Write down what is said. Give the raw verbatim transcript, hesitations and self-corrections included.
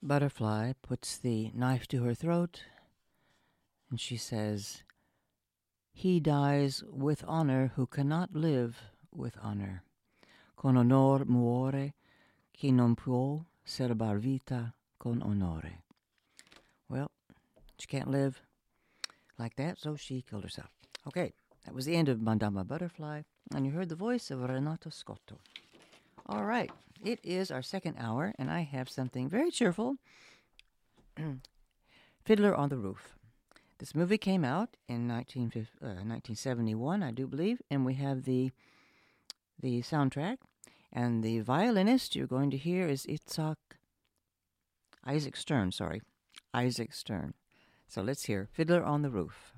butterfly puts the knife to her throat, and she says, "He dies with honor who cannot live with honor. Con onor muore chi non può serbar vita con onore." Well, she can't live like that, so she killed herself. Okay, that was the end of Madama Butterfly, and you heard the voice of Renato Scotto. All right, it is our second hour, and I have something very cheerful. Fiddler on the Roof. This movie came out in nineteen, uh, nineteen seventy-one, I do believe, and we have the the soundtrack. And the violinist you're going to hear is Itzhak, Isaac Stern, sorry, Isaac Stern. So let's hear Fiddler on the Roof.